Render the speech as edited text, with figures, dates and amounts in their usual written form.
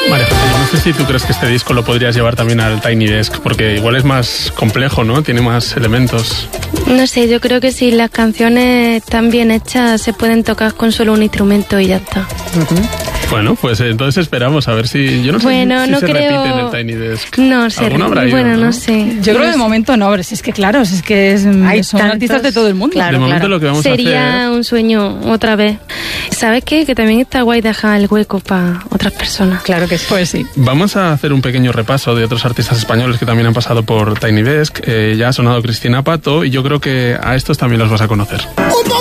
María José, no sé si tú crees que este disco lo podrías llevar también al Tiny Desk, porque igual es más complejo, ¿no? Tiene más elementos. No sé, yo creo que si las canciones están bien hechas se pueden tocar con solo un instrumento y ya está. Bueno, pues entonces esperamos a ver si... Yo no sé si no se creo... repite en el Tiny Desk. No sé, Bueno, no sé. Yo creo que de momento no, pero si es que claro, si es que son artistas de todo el mundo. Claro, de momento lo que vamos a hacer... Sería un sueño otra vez. ¿Sabes qué? Que también está guay dejar el hueco para otras personas. Claro que sí. Pues sí. Vamos a hacer un pequeño repaso de otros artistas españoles que también han pasado por Tiny Desk. Ya ha sonado Cristina Pato y yo creo que a estos también los vas a conocer.